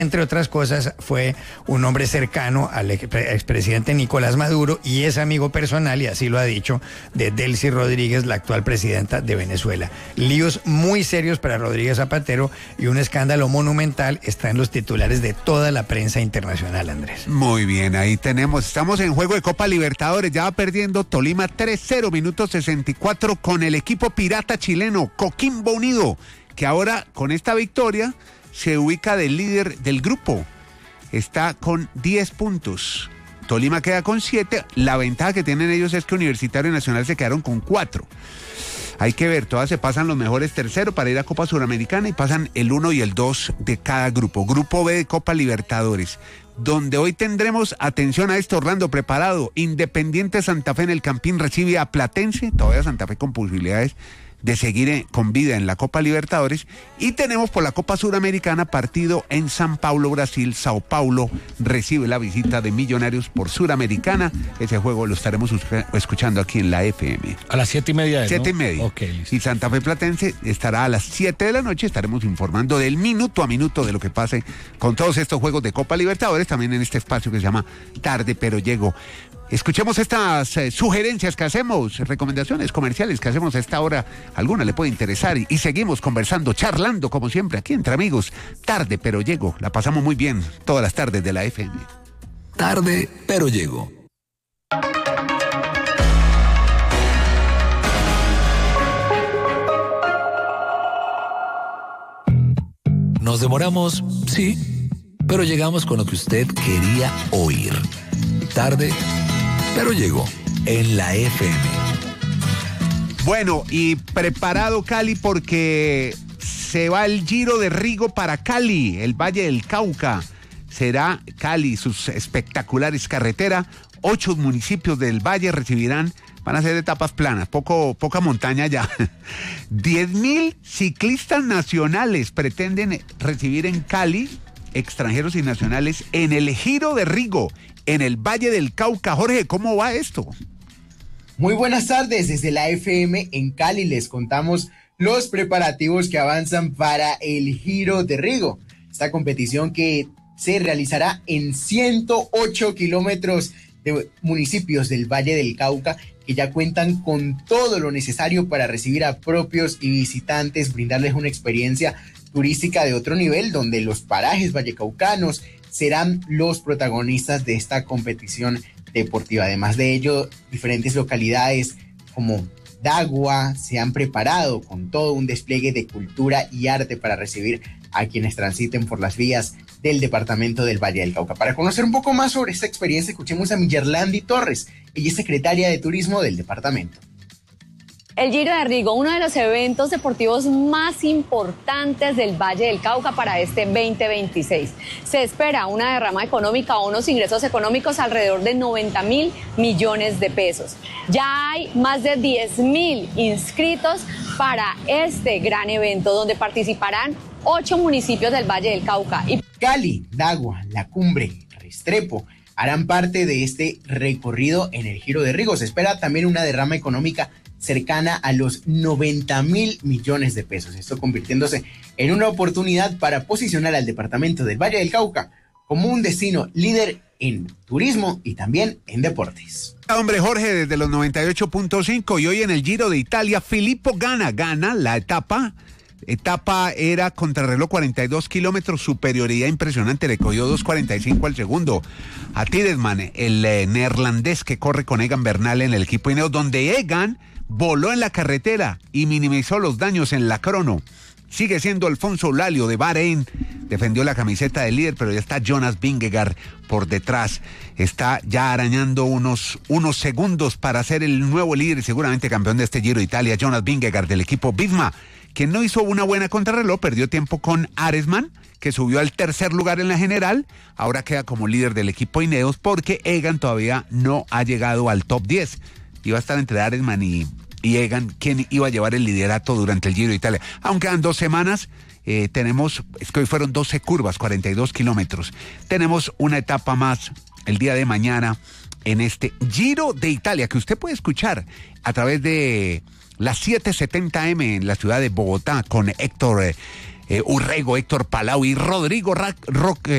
entre otras cosas, fue un hombre cercano al expresidente Nicolás Maduro y es amigo personal, y así lo ha dicho, de Delcy Rodríguez, la actual presidenta de Venezuela. Líos muy serios para Rodríguez Zapatero y un escándalo monumental está en los titulares de toda la prensa internacional, Andrés. Muy bien, ahí estamos en juego de Copa Libertadores, ya va perdiendo Tolima 3-0, minuto 64 con el equipo pirata chileno, Coquimbo Unido, que ahora con esta victoria se ubica del líder del grupo, está con 10 puntos. Tolima queda con 7, la ventaja que tienen ellos es que Universitario y Nacional se quedaron con 4. Hay que ver, todas se pasan los mejores terceros para ir a Copa Suramericana y pasan el 1 y el 2 de cada grupo. Grupo B de Copa Libertadores, donde hoy tendremos, atención a esto, Orlando, preparado, Independiente Santa Fe en el Campín recibe a Platense, todavía Santa Fe con posibilidades de seguir con vida en la Copa Libertadores, y tenemos por la Copa Suramericana partido en San Paulo, Brasil. Sao Paulo recibe la visita de Millonarios por Suramericana. Ese juego lo estaremos escuchando aquí en la FM. A las 7:30. 7:30. Ok, listo. Y Santa Fe Platense estará a las 7 de la noche. Estaremos informando del minuto a minuto de lo que pase con todos estos juegos de Copa Libertadores, también en este espacio que se llama Tarde Pero Llego. Escuchemos estas sugerencias que hacemos, recomendaciones comerciales que hacemos a esta hora. Alguna le puede interesar y seguimos conversando, charlando como siempre aquí entre amigos. Tarde Pero Llego. La pasamos muy bien todas las tardes de la FM. Tarde Pero Llego. Nos demoramos, sí, pero llegamos con lo que usted quería oír. Tarde Pero Llegó en la FM. Bueno, y preparado Cali porque se va el Giro de Rigo para Cali, el Valle del Cauca. Será Cali, sus espectaculares carreteras. 8 municipios del Valle recibirán, van a ser etapas planas, poca montaña ya. 10,000 ciclistas nacionales pretenden recibir en Cali, extranjeros y nacionales, en el Giro de Rigo, en el Valle del Cauca. Jorge, ¿cómo va esto? Muy buenas tardes, desde la FM en Cali les contamos los preparativos que avanzan para el Giro de Rigo. Esta competición que se realizará en 108 kilómetros de municipios del Valle del Cauca, que ya cuentan con todo lo necesario para recibir a propios y visitantes, brindarles una experiencia turística de otro nivel, donde los parajes vallecaucanos serán los protagonistas de esta competición deportiva. Además de ello, diferentes localidades como Dagua se han preparado con todo un despliegue de cultura y arte para recibir a quienes transiten por las vías del departamento del Valle del Cauca. Para conocer un poco más sobre esta experiencia, escuchemos a Miyerlandi Torres, ella es secretaria de Turismo del departamento. El Giro de Rigo, uno de los eventos deportivos más importantes del Valle del Cauca para este 2026. Se espera una derrama económica o unos ingresos económicos alrededor de 90.000 millones de pesos. Ya hay más de 10.000 inscritos para este gran evento, donde participarán 8 municipios del Valle del Cauca. Cali, Dagua, La Cumbre, Restrepo harán parte de este recorrido en el Giro de Rigo. Se espera también una derrama económica cercana a los 90.000 millones de pesos. Esto convirtiéndose en una oportunidad para posicionar al departamento del Valle del Cauca como un destino líder en turismo y también en deportes. Hombre, Jorge, desde los 98.5, y hoy en el Giro de Italia, Filippo gana la etapa era contrarreloj 42 kilómetros, superioridad impresionante, le cogió 2.45 al segundo a Tiedemann, el neerlandés que corre con Egan Bernal en el equipo Ineos, donde Egan voló en la carretera y minimizó los daños en la crono. Sigue siendo Alfonso Lalio de Bahrein, defendió la camiseta del líder, pero ya está Jonas Vingegaard por detrás, está ya arañando unos segundos para ser el nuevo líder y seguramente campeón de este Giro de Italia. Jonas Vingegaard del equipo Visma, que no hizo una buena contrarreloj, perdió tiempo con Aresman, que subió al tercer lugar en la general, ahora queda como líder del equipo Ineos porque Egan todavía no ha llegado al top 10. Iba a estar entre Aresman y Egan, quien iba a llevar el liderato durante el Giro de Italia. Aunque quedan 2 semanas, es que hoy fueron 12 curvas, 42 kilómetros. Tenemos una etapa más el día de mañana en este Giro de Italia, que usted puede escuchar a través de las 7:70 AM en la ciudad de Bogotá con Héctor Urrego, Héctor Palau y Rodrigo Roque.